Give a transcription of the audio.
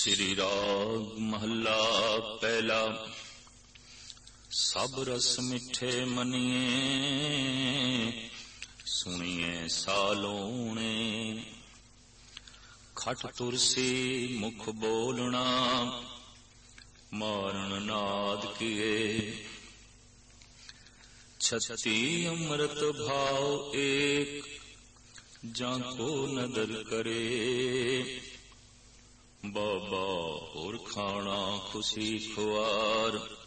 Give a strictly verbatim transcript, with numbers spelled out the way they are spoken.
श्री राग महला पहला। सब रस मिठे मनिए सुनिए सालोने। खट तुरसी मुख बोलना मारण नाद किए। छत्ती अमृत भाव एक जाको नदर करे। बाबा और खाना खुशी खुआर